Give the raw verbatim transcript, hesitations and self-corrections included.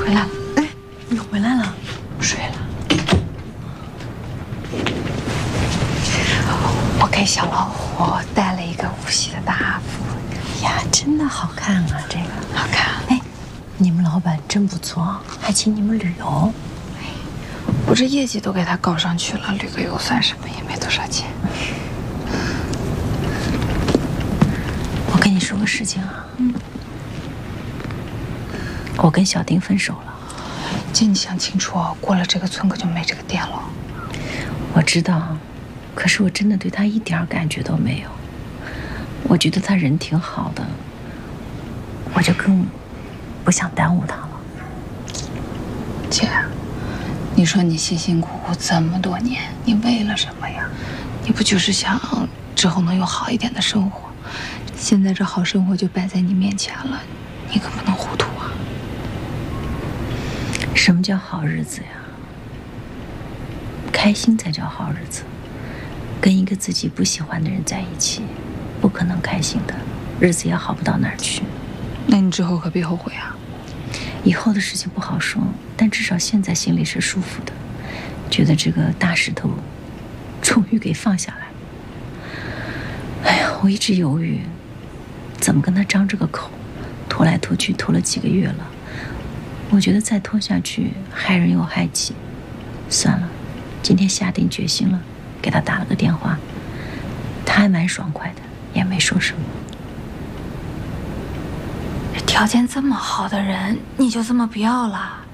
回来了。 哎，你回来了， 睡了。我给小老虎带了一个无锡的大福呀，真的好看啊，这个好看。 哎，你们老板真不错，还请你们旅游。 我这业绩都给他搞上去了，旅个游算什么，也没多少钱。 我跟你说个事情啊，嗯，我跟小丁分手了。 姐，你想清楚哦，过了这个村可就没这个店了。 我知道，可是我真的对他一点感觉都没有。我觉得他人挺好的，我就更不想耽误他了。 姐，你说你辛辛苦苦这么多年，你为了什么呀？你不就是想之后能有好一点的生活？现在这好生活就摆在你面前了，你可不能糊涂啊！ 什么叫好日子呀？开心才叫好日子。跟一个自己不喜欢的人在一起，不可能开心的，日子也好不到哪儿去。 那你之后可别后悔啊！ 以后的事情不好说，但至少现在心里是舒服的，觉得这个大石头终于给放下来。哎呀，我一直犹豫怎么跟他张这个口，拖来拖去拖了几个月了，我觉得再拖下去害人又害己。算了，今天下定决心了，给他打了个电话，他还蛮爽快的，也没说什么。 条件这么好的人，你就这么不要了？